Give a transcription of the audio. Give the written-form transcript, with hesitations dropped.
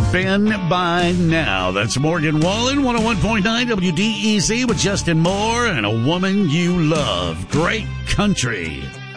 been by now. That's Morgan Wallen, 101.9 WDEC with Justin Moore and A Woman You Love. Great country.